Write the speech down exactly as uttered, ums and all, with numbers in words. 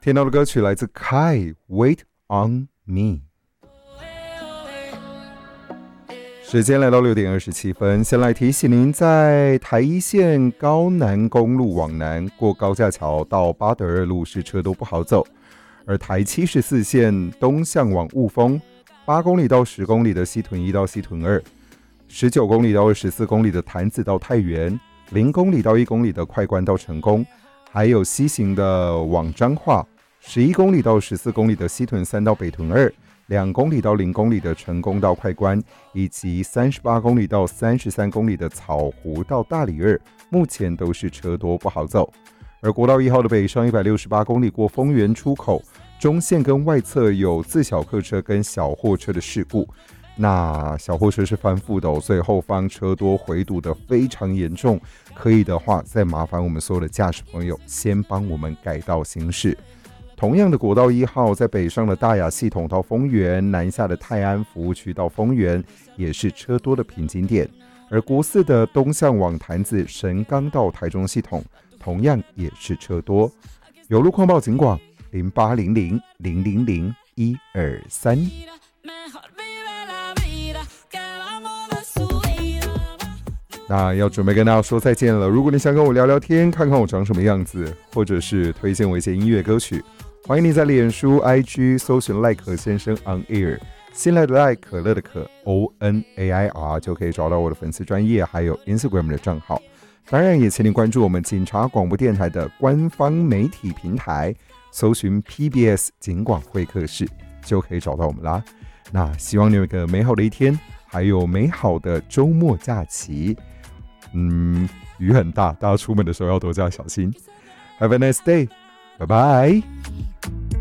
听到的歌曲来自 Kai Wait on Me。时间来到六点二十七分，先来提醒您，在台一线高南公路往南过高架桥到八德二路是车都不好走，而台七十四线东向往雾峰八公里到十公里的西屯一到西屯二，十九公里到二十四公里的潭子到太原，零公里到一公里的快关到成功，还有西行的往彰化，十一公里到十四公里的西屯三到北屯二，两公里到零公里的成功到快关，以及三十八公里到三十三公里的草湖到大里二，目前都是车多不好走。而国道一号的北上一百六十八公里过丰原出口，中线跟外侧有自小客车跟小货车的事故，那小货车是翻覆的、哦、所以后方车多回堵的非常严重，可以的话再麻烦我们所有的驾驶朋友先帮我们改道行驶。同样的国道一号在北上的大雅系统到丰原，南下的泰安服务区到丰原也是车多的瓶颈点，而国四的东向往潭子神冈到台中系统同样也是车多。有路况报警广零八零零零零零一二三。那要准备跟大家说再见了，如果你想跟我聊聊天，看看我长什么样子，或者是推荐我一些音乐歌曲，欢迎你在脸书 I G 搜寻赖可先生 on air， 新来的赖，可乐的可 O N A I R 就可以找到我的粉丝专页，还有 Instagram 的账号。当然也请你关注我们警察广播电台的官方媒体平台，搜寻 P B S 警广会客室就可以找到我们啦。那希望你有一个美好的一天，还有美好的周末假期。嗯，雨很大，大家出门的时候要多加小心。Have a nice day， 拜拜。